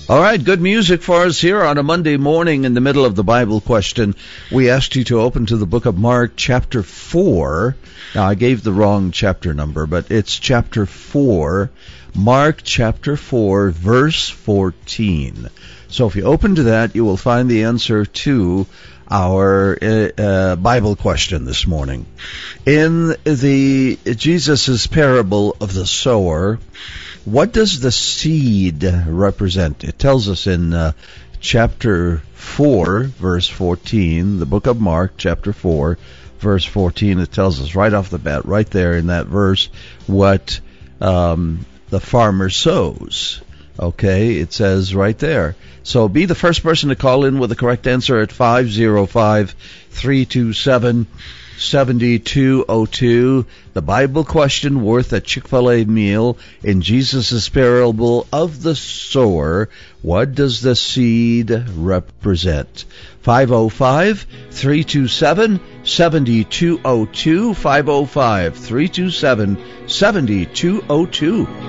All right, good music for us here on a Monday morning in the middle of the Bible question. We asked you to open to the book of Mark, chapter 4. Now, I gave the wrong chapter number, but it's chapter 4. Mark, chapter 4, verse 14. So if you open to that, you will find the answer to our Bible question this morning. In Jesus' parable of the sower, what does the seed represent? It tells us in chapter 4, verse 14, the book of Mark, chapter 4, verse 14, it tells us right off the bat, right there in that verse, what the farmer sows. Okay, it says right there. So be the first person to call in with the correct answer at 505-327-7202. The Bible question worth a Chick-fil-A meal in Jesus' parable of the sower. What does the seed represent? 505-327-7202. 505-327-7202.